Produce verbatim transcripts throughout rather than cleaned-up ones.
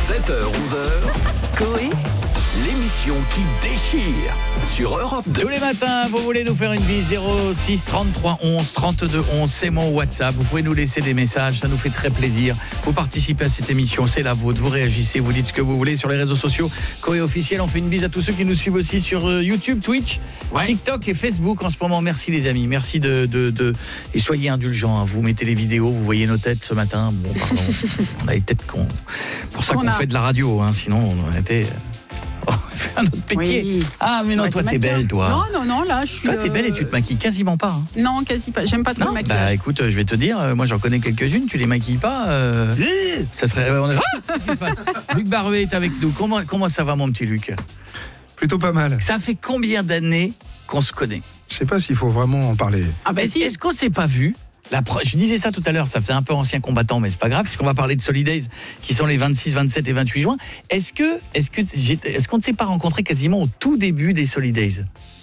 sept heures, onze heures, Coé, l'émission qui déchire sur Europe deux. Tous les matins, vous voulez nous faire une vie, zéro six trente-trois onze trente-deux onze, c'est mon WhatsApp. Vous pouvez nous laisser des messages, ça nous fait très plaisir. Vous participez à cette émission, c'est la vôtre. Vous réagissez, vous dites ce que vous voulez sur les réseaux sociaux. Coé officiel, on fait une bise à tous ceux qui nous suivent aussi sur euh, YouTube, Twitch, ouais. TikTok et Facebook en ce moment. Merci les amis, merci de... de, de... Et soyez indulgents, hein. Vous mettez les vidéos, vous voyez nos têtes ce matin. Bon, pardon, on a les têtes cons. Pour ça qu'on a... fait de la radio, hein. Sinon on était... un autre métier. Oui. Ah mais non, ouais, toi t'es belle toi. Non non non, là je suis. Toi t'es belle et tu te maquilles quasiment pas. Hein. Non, quasi pas. J'aime pas trop non, le maquillage. Bah écoute, je vais te dire, euh, moi j'en connais quelques-unes, tu les maquilles pas. Euh, ça serait. Euh, on a... ah, qu'est-ce qui se passe ? Luc Barbet est avec nous. Comment comment ça va mon petit Luc ? Plutôt pas mal. Ça fait combien d'années qu'on se connaît ? Je sais pas s'il faut vraiment en parler. Ah bah est-ce, si. est-ce qu'on s'est pas vu ? La pro... Je disais ça tout à l'heure, ça faisait un peu ancien combattant, mais c'est pas grave, puisqu'on va parler de Solidays, qui sont les vingt-six, vingt-sept et vingt-huit juin. Est-ce que, est-ce que, est-ce qu'on ne s'est pas rencontré quasiment au tout début des Solidays ?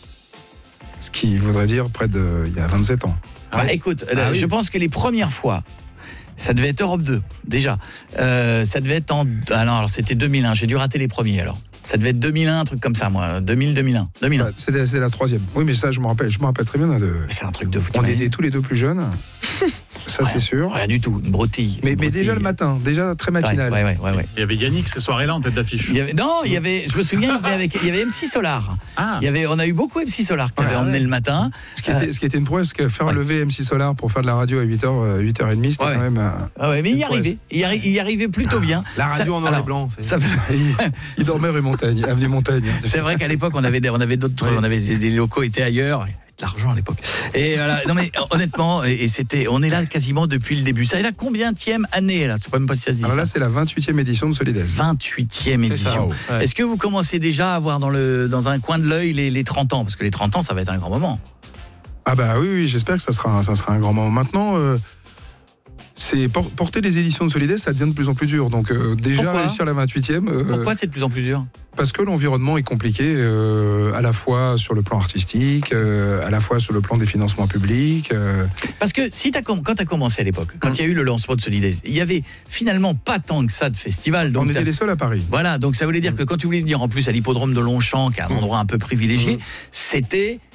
Ce qui voudrait dire près de, il y a vingt-sept ans. Bah, écoute, ah, je oui. pense que les premières fois, ça devait être Europe deux, déjà. Euh, ça devait être en, ah non, alors c'était deux mille un, j'ai dû rater les premiers alors. Ça devait être deux mille un, un truc comme ça, moi. deux mille, deux mille un. deux mille un. Ah, c'était, c'était la troisième. Oui, mais ça, je me rappelle, je me rappelle très bien. De... C'est un truc de fou. On était tous les deux plus jeunes. Ça, rien, c'est sûr. Rien du tout, une broutille. Mais, une mais broutille. déjà le matin, déjà très matinal. Ouais, ouais, ouais, ouais. Il y avait Yannick ces soirées-là en tête d'affiche. Il y avait, non, il y avait, je me souviens, il y avait, il y avait M C Solar. Ah. Il y avait, on a eu beaucoup M C Solar qui Ouais, avait emmené ouais. le matin. Ce qui, était, ce qui était une prouesse, parce que faire ouais. lever M six Solar pour faire de la radio à huit heures, huit heures trente, c'était ouais. quand même. Euh, ah ouais, mais il y arrivait. Il y, arri- il y arrivait plutôt bien. La radio ça, en noir et blanc. Ça, il, il dormait rue Montagne, avenue Montagne. C'est vrai qu'à l'époque, on avait, des, on avait d'autres, ouais. on avait des, des locaux étaient ailleurs. De l'argent à l'époque. Et voilà, non mais honnêtement, et, et c'était, on est là quasiment depuis le début. Ça est la combienième année là ? C'est pas même pas si ça se dit. Alors là, ça. c'est la vingt-huitième édition de Solidays. vingt-huitième édition. Ça, ouais. Est-ce que vous commencez déjà à avoir dans le dans un coin de l'œil les, les trente ans ? Parce que les trente ans, ça va être un grand moment. Ah bah oui, oui, j'espère que ça sera, ça sera un grand moment. Maintenant, euh, c'est por- porter les éditions de Solidays, ça devient de plus en plus dur. Donc euh, déjà Pourquoi réussir la vingt-huitième. Euh, Pourquoi c'est de plus en plus dur ? Parce que l'environnement est compliqué, euh, à la fois sur le plan artistique, euh, à la fois sur le plan des financements publics. Euh... Parce que si t'as com- quand tu as commencé à l'époque, quand il mmh. y a eu le lancement de Solidays, il y avait finalement pas tant que ça de festivals. Donc on était les seuls à Paris. Voilà, donc ça voulait dire mmh. que quand tu voulais venir en plus à l'hippodrome de Longchamp, qui est un endroit un peu privilégié, mmh. c'était